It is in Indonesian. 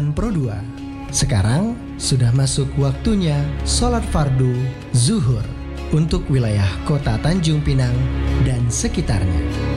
Jurusan Pro 2. Sekarang sudah masuk waktunya sholat fardu zuhur untuk wilayah kota Tanjung Pinang dan sekitarnya.